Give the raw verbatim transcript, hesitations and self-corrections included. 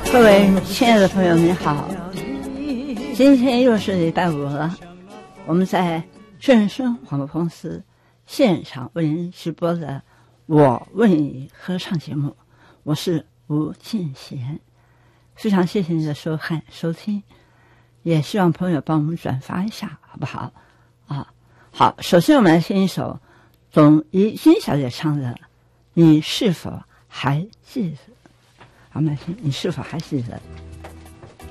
各位亲爱的朋友你好，今天又是礼拜五了，我们在正声广播公司现场为您直播的我为你合唱节目，我是吴敬贤，非常谢谢你的收看收听，也希望朋友帮我们转发一下好不好啊？好，首先我们来听一首董怡君小姐唱的《你是否还记得》，好，我们来听《你是否还记得》。